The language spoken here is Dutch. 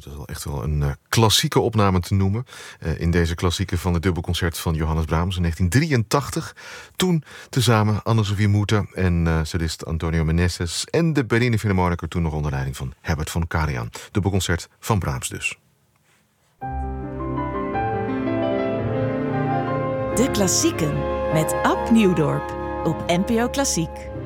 Dit is wel echt wel een klassieke opname te noemen. In deze klassieke van het dubbelconcert van Johannes Brahms in 1983. Toen tezamen Anne-Sophie Mutter en solist Antonio Meneses en de Berliner Philharmoniker, toen nog onder leiding van Herbert von Karajan. Dubbelconcert van Brahms dus. De Klassieken met Ab Nieuwdorp op NPO Klassiek.